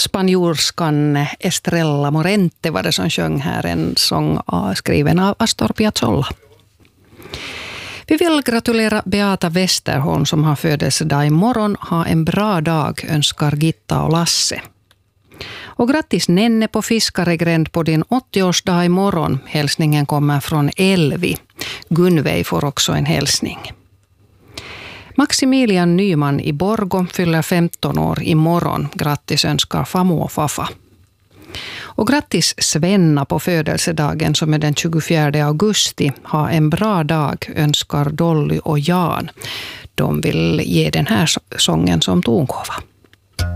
spanjorskan Estrella Morente var det som sjöng här, en sång skriven av Astor Piazzolla. Vi vill gratulera Beata Westerholm som har födelsedag imorgon. Ha en bra dag, önskar Gitta och Lasse. Och grattis Nenne på Fiskaregränd på din 80-årsdag imorgon. Hälsningen kommer från Elvi. Gunveig får också en hälsning. Maximilian Nyman i Borgå fyller 15 år imorgon. Grattis önskar Famo och Fafa. Och grattis Svenna på födelsedagen som är den 24 augusti. Ha en bra dag, önskar Dolly och Jan. De vill ge den här sången som tongåva.